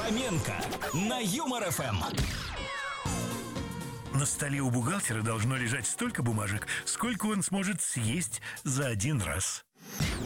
Фоменко на Юмор ФМ. На столе у бухгалтера должно лежать столько бумажек, сколько он сможет съесть за один раз.